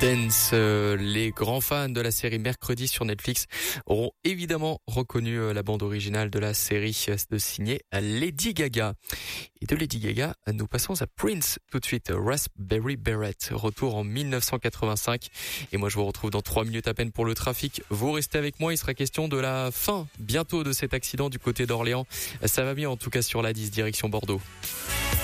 Dance. Les grands fans de la série Mercredi sur Netflix auront évidemment reconnu la bande originale de la série de signer Lady Gaga. Et de Lady Gaga, nous passons à Prince tout de suite. Raspberry Beret, retour en 1985. Et moi je vous retrouve dans 3 minutes à peine pour le trafic. Vous restez avec moi, il sera question de la fin bientôt de cet accident du côté d'Orléans. Ça va bien en tout cas sur la 10 direction Bordeaux.